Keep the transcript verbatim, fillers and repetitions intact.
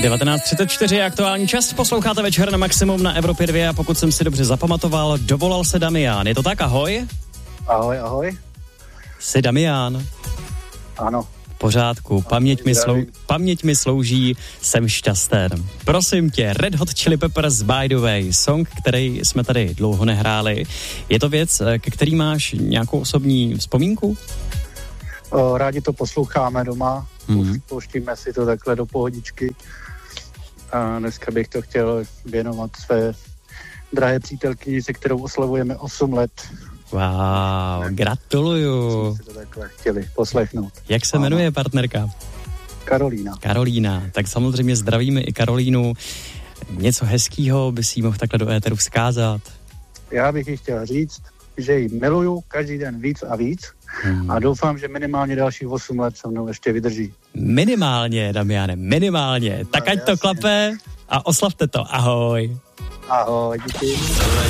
devatenáct třicet čtyři je aktuální čas, posloucháte Večer na maximum na Evropě dva a pokud jsem si dobře zapamatoval, dovolal se Damián. Je to tak? Ahoj? Ahoj, ahoj. Jsi Damián? Ano. V pořádku, paměť mi, slou, paměť mi slouží, jsem šťasten. Prosím tě, Red Hot Chili Peppers By The Way, song, který jsme tady dlouho nehráli. Je to věc, ke který máš nějakou osobní vzpomínku? O, rádi to posloucháme doma, mm-hmm. pouštíme si to takhle do pohodičky. A dneska bych to chtěl věnovat své drahé přítelkyni, se kterou oslavujeme osm let. Wow, gratuluju. Jsme si to takhle chtěli poslechnout. Jak se jmenuje partnerka? Karolína. Karolína, tak samozřejmě zdravíme i Karolínu. Něco hezkýho by si jí mohl takhle do éteru vzkázat? Já bych jí chtěl říct, že ji miluju každý den víc a víc hmm. a doufám, že minimálně dalších osm let se mnou ještě vydrží. Minimálně, Damiane, minimálně. Tak no, ať jasně. To klape a oslavte to. Ahoj. Ahoj, díky.